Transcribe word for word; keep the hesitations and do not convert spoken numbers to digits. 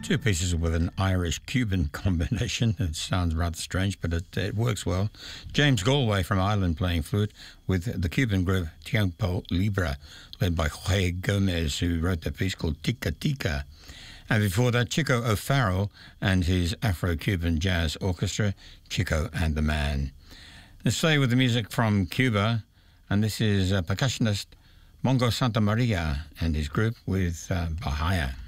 Two pieces with an Irish-Cuban combination. It sounds rather strange, but it, it works well. James Galway from Ireland playing flute with the Cuban group Tiempo Libre, led by Jorge Gomez, who wrote the piece called Tika Tika. And before that, Chico O'Farrell and his Afro-Cuban jazz orchestra, Chico and the Man. Let's stay with the music from Cuba, and this is uh, percussionist Mongo Santamaria and his group with uh, Bahia.